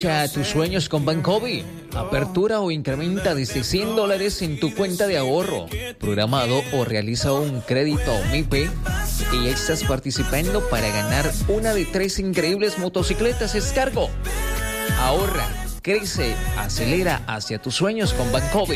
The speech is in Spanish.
A tus sueños con Bancovi. Apertura o incrementa desde $100 en tu cuenta de ahorro, programado o realiza un crédito MIPE y ya estás participando para ganar una de 3 increíbles motocicletas Escargo. Ahorra, crece, acelera hacia tus sueños con Bancovi.